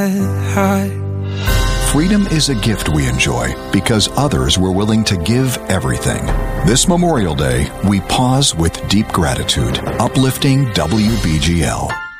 Freedom is a gift we enjoy because others were willing to give everything. This Memorial Day, we pause with deep gratitude, uplifting WBGL.